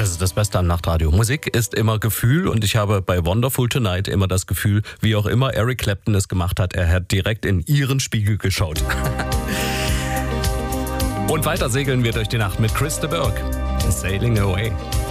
Das ist das Beste am Nachtradio. Musik ist immer Gefühl und ich habe bei Wonderful Tonight immer das Gefühl, wie auch immer Eric Clapton es gemacht hat, er hat direkt in ihren Spiegel geschaut. Und weiter segeln wir durch die Nacht mit Chris de Burgh. Sailing Away.